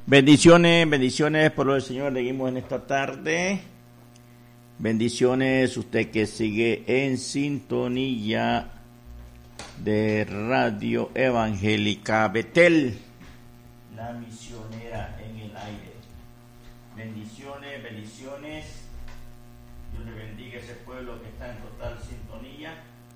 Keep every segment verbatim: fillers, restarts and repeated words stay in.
Bendiciones, bendiciones por lo del Señor. Seguimos en esta tarde. Bendiciones, usted que sigue en sintonía de Radio Evangélica Betel, la misionera en el aire. Bendiciones, bendiciones. Dios le bendiga a ese pueblo que está en total sintonía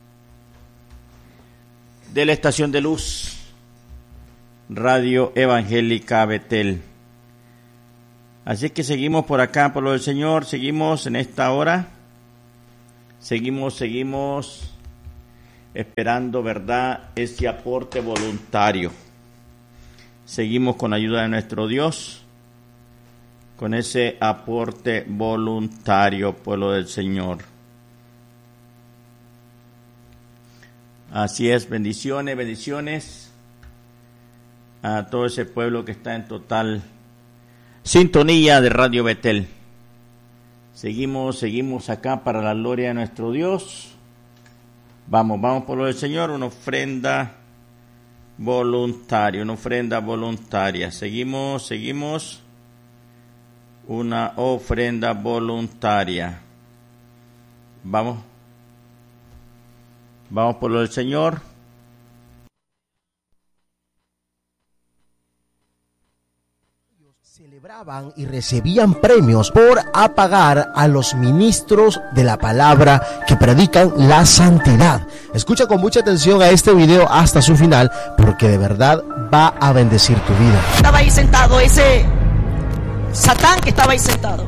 de la estación de luz Radio Evangélica Betel. Así que seguimos por acá, por lo del Señor, seguimos en esta hora, seguimos, seguimos esperando, ¿verdad?, ese aporte voluntario. Seguimos con la ayuda de nuestro Dios, con ese aporte voluntario, pueblo del Señor. Así es, bendiciones, bendiciones a todo ese pueblo que está en total sintonía de Radio Betel. Seguimos, seguimos acá para la gloria de nuestro Dios. Vamos, vamos por lo del Señor, una ofrenda voluntaria, una ofrenda voluntaria. Seguimos, seguimos, una ofrenda voluntaria. Vamos, vamos por lo del Señor. Celebraban y recibían premios por apagar a los ministros de la palabra que predican la santidad. Escucha con mucha atención a este video hasta su final, porque de verdad va a bendecir tu vida. Estaba ahí sentado ese Satán que estaba ahí sentado.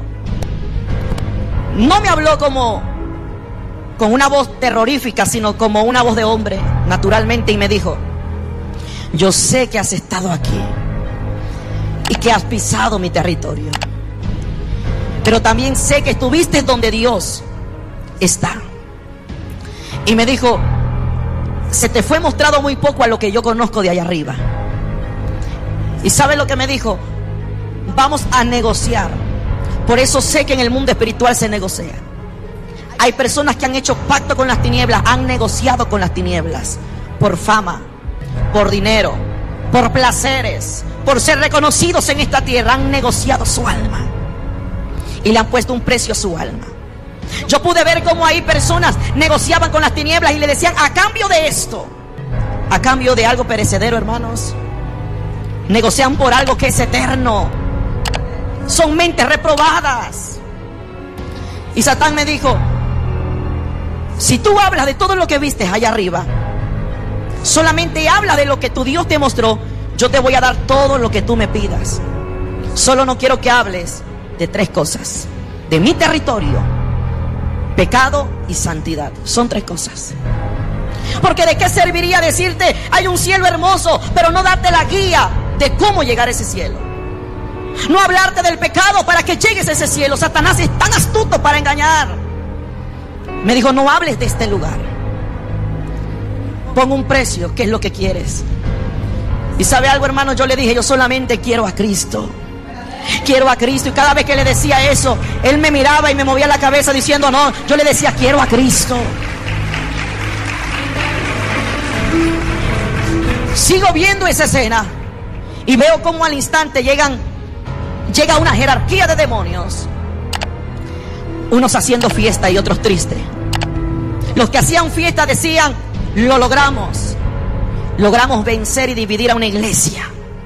No me habló como con una voz terrorífica, sino como una voz de hombre, naturalmente, y me dijo: yo sé que has estado aquí y que has pisado mi territorio, pero también sé que estuviste donde Dios está. Y me dijo: se te fue mostrado muy poco a lo que yo conozco de allá arriba. ¿Y sabe lo que me dijo? Vamos a negociar. Por eso sé que en el mundo espiritual se negocia. Hay personas que han hecho pacto con las tinieblas, han negociado con las tinieblas por fama, por dinero, por placeres, por ser reconocidos en esta tierra. Han negociado su alma y le han puesto un precio a su alma. Yo pude ver cómo ahí personas negociaban con las tinieblas y le decían: a cambio de esto, a cambio de algo perecedero, hermanos, negocian por algo que es eterno. Son mentes reprobadas. Y Satán me dijo: si tú hablas de todo lo que viste allá arriba, solamente habla de lo que tu Dios te mostró, yo te voy a dar todo lo que tú me pidas. Solo no quiero que hables de tres cosas: de mi territorio, pecado y santidad. Son tres cosas. Porque ¿de qué serviría decirte hay un cielo hermoso, pero no darte la guía de cómo llegar a ese cielo? No hablarte del pecado para que llegues a ese cielo. Satanás es tan astuto para engañar. Me dijo: no hables de este lugar. Pon un precio, ¿qué es lo que quieres? Y ¿sabe algo, hermano? Yo le dije: yo solamente quiero a Cristo. Quiero a Cristo. Y cada vez que le decía eso, él me miraba y me movía la cabeza diciendo no. Yo le decía: quiero a Cristo. Sigo viendo esa escena y veo cómo al instante llegan Llega una jerarquía de demonios, unos haciendo fiesta y otros tristes. Los que hacían fiesta decían: lo logramos, logramos vencer y dividir a una iglesia.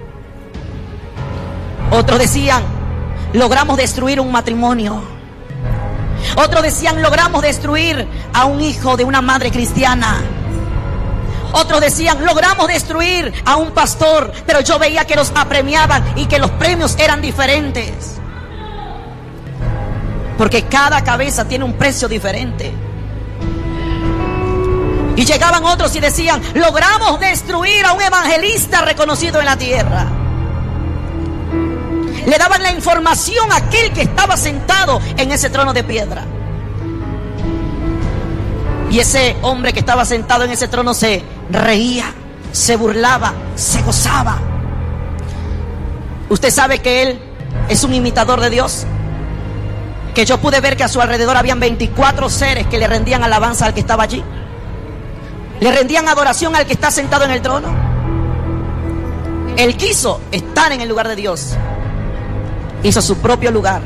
Otros decían: logramos destruir un matrimonio. Otros decían: logramos destruir a un hijo de una madre cristiana. Otros decían: logramos destruir a un pastor. Pero yo veía que los apremiaban y que los premios eran diferentes, porque cada cabeza tiene un precio diferente. Y llegaban otros y decían: logramos destruir a un evangelista reconocido en la tierra. Le daban la información a aquel que estaba sentado en ese trono de piedra. Y ese hombre que estaba sentado en ese trono se reía, se burlaba, se gozaba. Usted sabe que él es un imitador de Dios, que yo pude ver que a su alrededor habían veinticuatro seres que le rendían alabanza al que estaba allí, le rendían adoración al que está sentado en el trono. Él quiso estar en el lugar de Dios, hizo su propio lugar.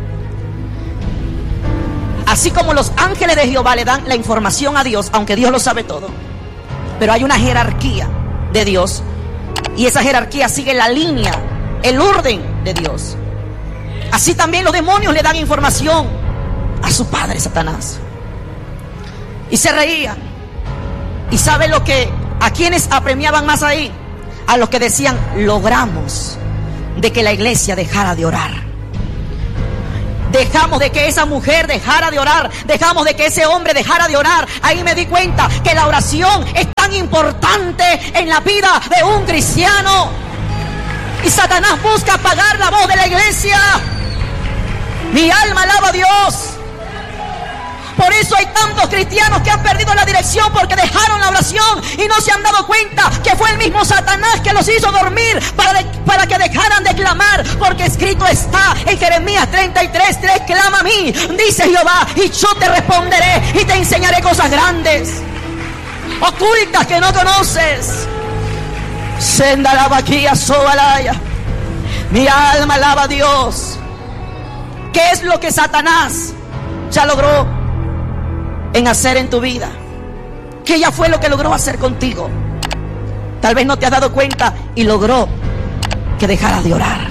Así como los ángeles de Jehová le dan la información a Dios, aunque Dios lo sabe todo, pero hay una jerarquía de Dios, y esa jerarquía sigue la línea, el orden de Dios. Así también los demonios le dan información a su padre Satanás. Y se reían. ¿Y sabe lo que, a quienes apremiaban más ahí? A los que decían: logramos de que la iglesia dejara de orar. Dejamos de que esa mujer dejara de orar. Dejamos de que ese hombre dejara de orar. Ahí me di cuenta que la oración es tan importante en la vida de un cristiano. Y Satanás busca apagar la voz de la iglesia. Mi alma alaba a Dios. Por eso hay tantos cristianos que han perdido la dirección, porque dejaron la oración y no se han dado cuenta que fue el mismo Satanás que los hizo dormir para, de, para que dejaran de clamar. Porque escrito está en Jeremías treinta y tres, tres: clama a mí, dice Jehová, y yo te responderé y te enseñaré cosas grandes, ocultas que no conoces. Senda la vaquilla sobalaya. Mi alma alaba a Dios. ¿Qué es lo que Satanás ya logró en hacer en tu vida? ¿Qué ya fue lo que logró hacer contigo? Tal vez no te has dado cuenta, y logró que dejaras de orar.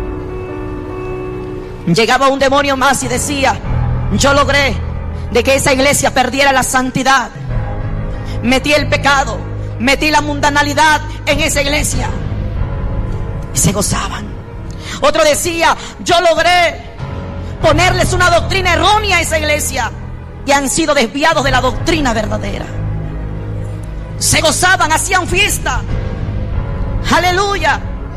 Llegaba un demonio más y decía: yo logré de que esa iglesia perdiera la santidad. Metí el pecado, metí la mundanalidad en esa iglesia, y se gozaban. Otro decía: yo logré ponerles una doctrina errónea a esa iglesia, y han sido desviados de la doctrina verdadera. Se gozaban, hacían fiesta. Aleluya.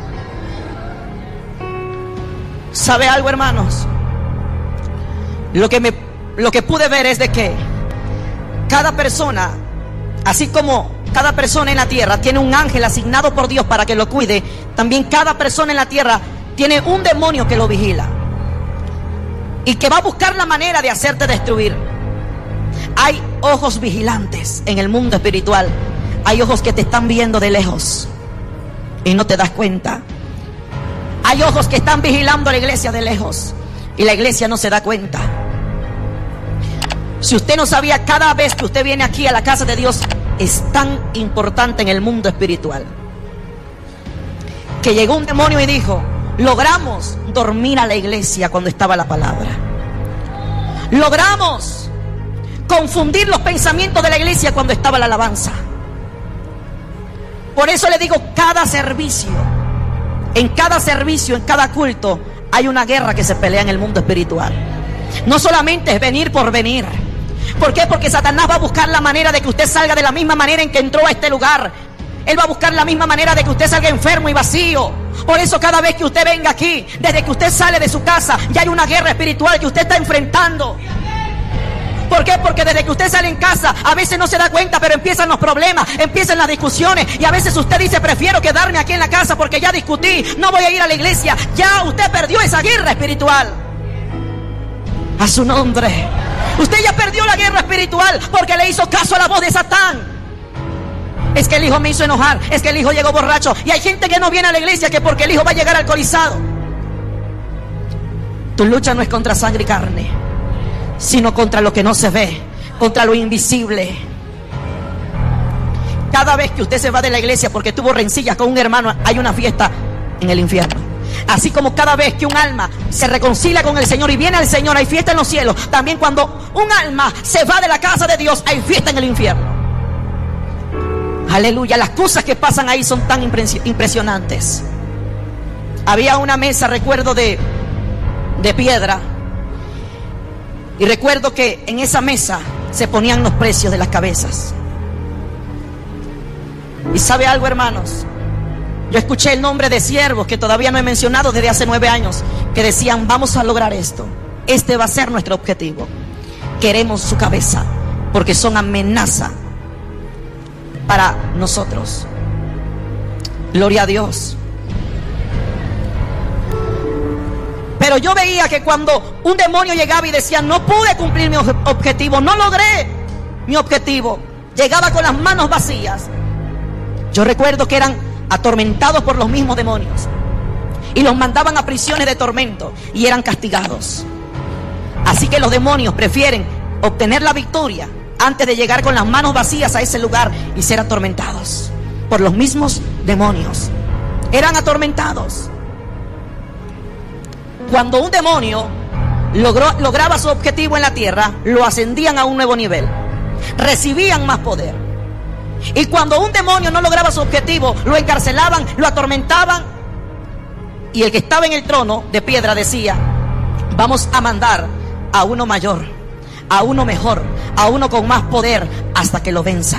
¿Sabe algo, hermanos? Lo que me, lo que pude ver es de que cada persona, así como cada persona en la tierra tiene un ángel asignado por Dios para que lo cuide, también cada persona en la tierra tiene un demonio que lo vigila y que va a buscar la manera de hacerte destruir. Hay ojos vigilantes en el mundo espiritual. Hay ojos que te están viendo de lejos y no te das cuenta. Hay ojos que están vigilando a la iglesia de lejos y la iglesia no se da cuenta. Si usted no sabía, cada vez que usted viene aquí a la casa de Dios es tan importante en el mundo espiritual, que llegó un demonio y dijo: logramos dormir a la iglesia cuando estaba la palabra. Logramos confundir los pensamientos de la iglesia cuando estaba la alabanza. Por eso le digo, cada servicio, en cada servicio, en cada culto, hay una guerra que se pelea en el mundo espiritual. No solamente es venir por venir. ¿Por qué? Porque Satanás va a buscar la manera de que usted salga de la misma manera en que entró a este lugar. Él va a buscar la misma manera de que usted salga enfermo y vacío. Por eso cada vez que usted venga aquí, desde que usted sale de su casa, ya hay una guerra espiritual que usted está enfrentando. ¿Por qué? Porque desde que usted sale en casa, a veces no se da cuenta, pero empiezan los problemas, empiezan las discusiones, y a veces usted dice: prefiero quedarme aquí en la casa porque ya discutí, no voy a ir a la iglesia. Ya usted perdió esa guerra espiritual. A su nombre. Usted ya perdió la guerra espiritual porque le hizo caso a la voz de Satán. Es que el hijo me hizo enojar, es que el hijo llegó borracho. Y hay gente que no viene a la iglesia que porque el hijo va a llegar alcoholizado. Tu lucha no es contra sangre y carne, sino contra lo que no se ve, contra lo invisible. Cada vez que usted se va de la iglesia porque tuvo rencillas con un hermano, hay una fiesta en el infierno. Así como cada vez que un alma se reconcilia con el Señor y viene al Señor, hay fiesta en los cielos. También cuando un alma se va de la casa de Dios, hay fiesta en el infierno. Aleluya. Las cosas que pasan ahí son tan impresionantes. Había una mesa, recuerdo, de, de piedra. Y recuerdo que en esa mesa se ponían los precios de las cabezas. Y ¿sabe algo, hermanos? Yo escuché el nombre de siervos que todavía no he mencionado desde hace nueve años, que decían: vamos a lograr esto. Este va a ser nuestro objetivo. Queremos su cabeza porque son amenaza para nosotros. Gloria a Dios. Pero yo veía que cuando un demonio llegaba y decía: no pude cumplir mi objetivo, no logré mi objetivo, llegaba con las manos vacías. Yo recuerdo que eran atormentados por los mismos demonios. y los mandaban a prisiones de tormento y eran castigados. Así que los demonios prefieren obtener la victoria antes de llegar con las manos vacías a ese lugar y ser atormentados por los mismos demonios. Eran atormentados. Cuando un demonio logró, lograba su objetivo en la tierra, lo ascendían a un nuevo nivel, recibían más poder. Y cuando un demonio no lograba su objetivo, lo encarcelaban, lo atormentaban, y el que estaba en el trono de piedra decía: vamos a mandar a uno mayor, a uno mejor, a uno con más poder, hasta que lo venza.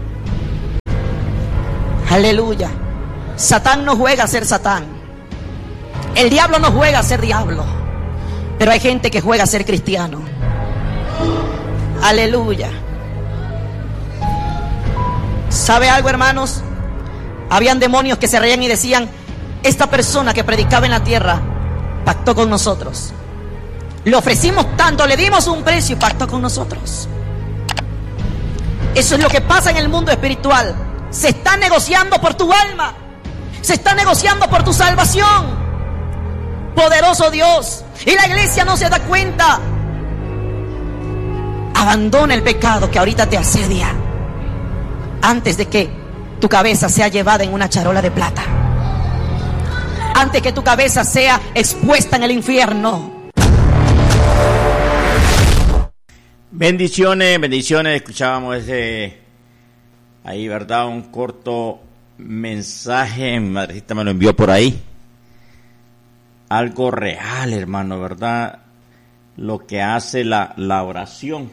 Aleluya. Satán no juega a ser Satán, el diablo no juega a ser diablo, pero hay gente que juega a ser cristiano. Aleluya. ¿Sabe algo, hermanos? Habían demonios que se reían y decían: esta persona que predicaba en la tierra pactó con nosotros, le ofrecimos tanto, le dimos un precio y pactó con nosotros. Eso es lo que pasa en el mundo espiritual. Se está negociando por tu alma, se está negociando por tu salvación. Poderoso Dios. Y la iglesia no se da cuenta. Abandona el pecado que ahorita te asedia antes de que tu cabeza sea llevada en una charola de plata, antes que tu cabeza sea expuesta en el infierno. Bendiciones, bendiciones. Escuchábamos ese ahí, ¿verdad? Un corto mensaje. Mi madrecita me lo envió por ahí. Algo real, hermano, ¿verdad? Lo que hace la, la oración.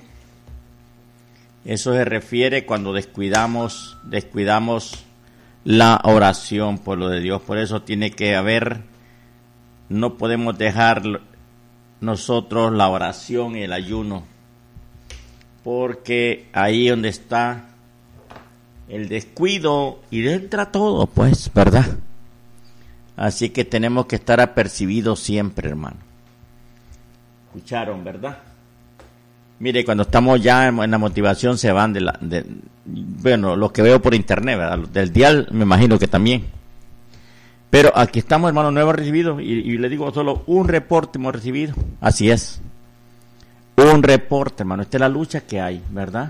Eso se refiere cuando descuidamos, descuidamos la oración por lo de Dios. Por eso tiene que haber, no podemos dejar nosotros la oración y el ayuno, porque ahí donde está el descuido y entra todo, pues, ¿verdad? Así que tenemos que estar apercibidos siempre, hermano. ¿Escucharon, verdad? Mire, cuando estamos ya en la motivación se van de la... De, bueno, lo que veo por internet, ¿verdad? Del dial me imagino que también. Pero aquí estamos, hermano, no hemos recibido, y, y le digo solo un reporte hemos recibido. Así es. Un reporte, hermano. Esta es la lucha que hay, ¿verdad?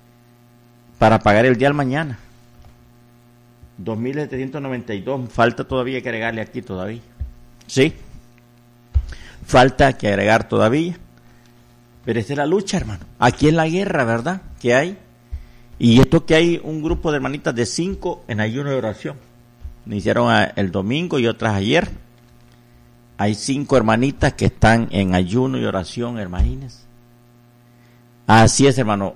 Para pagar el dial mañana. dos mil setecientos noventa y dos. Falta todavía que agregarle aquí todavía. ¿Sí? Falta que agregar todavía. Pero esta es la lucha, hermano. Aquí es la guerra, ¿verdad? Que hay. Y esto que hay un grupo de hermanitas de cinco en ayuno de oración. Iniciaron el domingo y otras ayer. Hay cinco hermanitas que están en ayuno y oración, hermanas. Así es, hermano.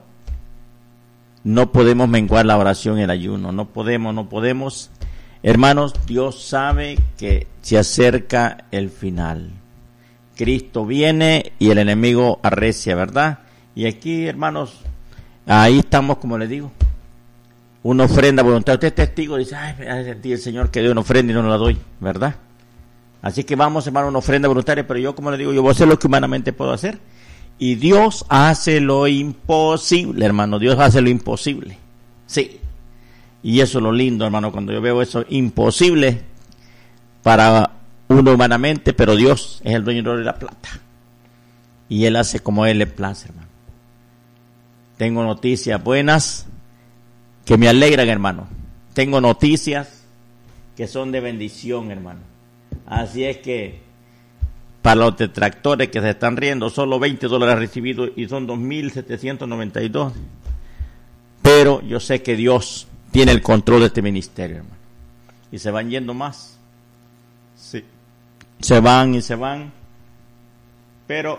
No podemos menguar la oración y el ayuno. No podemos, no podemos. Hermanos, Dios sabe que se acerca el final. Cristo viene y el enemigo arrecia, ¿verdad? Y aquí, hermanos, ahí estamos, como les digo, una ofrenda voluntaria. Usted es testigo, dice: ay, me sentí el Señor que dio una ofrenda y no la doy, ¿verdad? Así que vamos, hermano, una ofrenda voluntaria, pero yo, como le digo, yo voy a hacer lo que humanamente puedo hacer. Y Dios hace lo imposible, hermano. Dios hace lo imposible. Sí. Y eso es lo lindo, hermano, cuando yo veo eso imposible para uno humanamente, pero Dios es el dueño de la plata. Y Él hace como Él le place, hermano. Tengo noticias buenas que me alegran, hermano. Tengo noticias que son de bendición, hermano. Así es que para los detractores que se están riendo, solo veinte dólares recibidos y son dos mil setecientos noventa y dos. Pero yo sé que Dios tiene el control de este ministerio, hermano. Y se van yendo más. Sí. Se van y se van. Pero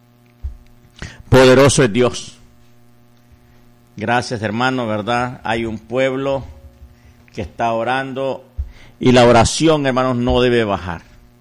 poderoso es Dios. Gracias, hermano, ¿verdad? Hay un pueblo que está orando y la oración, hermanos, no debe bajar.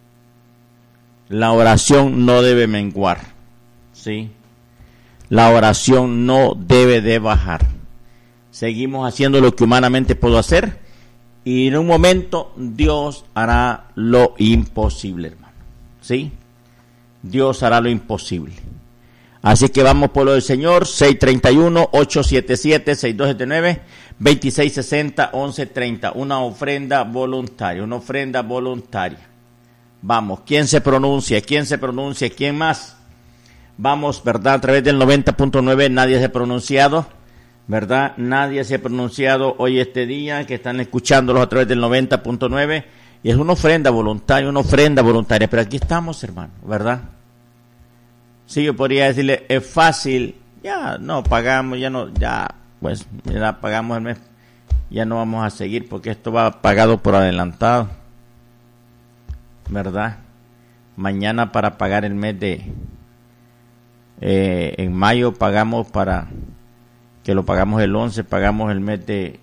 La oración no debe menguar, ¿sí? La oración no debe de bajar. Seguimos haciendo lo que humanamente puedo hacer y en un momento Dios hará lo imposible, hermano, ¿sí? Dios hará lo imposible. Así que vamos, pueblo del Señor, seis treinta y uno, ocho siete siete, seis dos siete nueve, veintiséis sesenta, once treinta, una ofrenda voluntaria, una ofrenda voluntaria. Vamos, ¿quién se pronuncia? ¿Quién se pronuncia? ¿Quién más? Vamos, ¿verdad? A través del noventa punto nueve, nadie se ha pronunciado, ¿verdad? Nadie se ha pronunciado hoy este día, que están escuchándolos a través del noventa punto nueve, y es una ofrenda voluntaria, una ofrenda voluntaria, pero aquí estamos, hermano, ¿verdad? Sí, yo podría decirle, es fácil, ya no pagamos, ya no, ya, pues, ya pagamos el mes, ya no vamos a seguir porque esto va pagado por adelantado, ¿verdad? Mañana para pagar el mes de, eh, en mayo pagamos para, que lo pagamos el once, pagamos el mes de,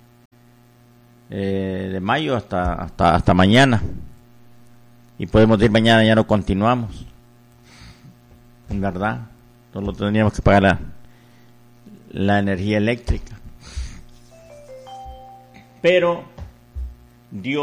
eh, de mayo hasta, hasta, hasta mañana, y podemos decir mañana ya no continuamos, ¿verdad? Solo tendríamos que pagar la, la energía eléctrica. Pero Dios